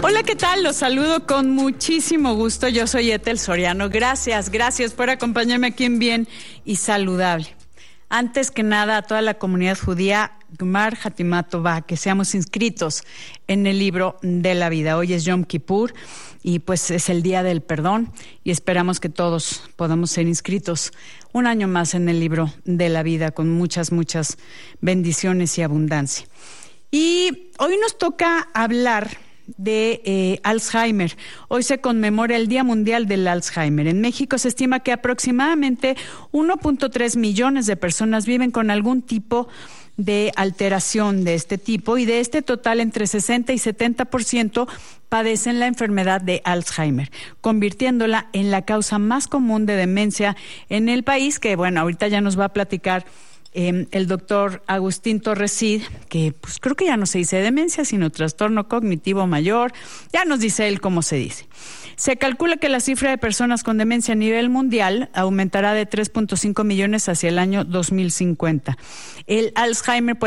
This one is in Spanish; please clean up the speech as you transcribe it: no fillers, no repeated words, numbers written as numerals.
Hola, ¿qué tal? Los saludo con muchísimo gusto. Yo soy Ethel Soriano. Gracias por acompañarme aquí en Bien y Saludable. Antes que nada, a toda la comunidad judía, Gmar Hatimat Tová, que seamos inscritos en el libro de la vida. Hoy es Yom Kippur y pues es el día del perdón y esperamos que todos podamos ser inscritos un año más en el libro de la vida con muchas bendiciones y abundancia. Y hoy nos toca hablar de Alzheimer. Hoy se conmemora el Día Mundial del Alzheimer. En México se estima que aproximadamente 1.3 millones de personas viven con algún tipo de alteración de este tipo y de este total entre 60 y 70% padecen la enfermedad de Alzheimer, convirtiéndola en la causa más común de demencia en el país, que bueno, ahorita ya nos va a platicar el doctor Agustín Torres Cid, que pues creo que ya no se dice demencia, sino trastorno cognitivo mayor. Ya nos dice él cómo se dice. Se calcula que la cifra de personas con demencia a nivel mundial aumentará de 3.5 millones hacia el año 2050. El Alzheimer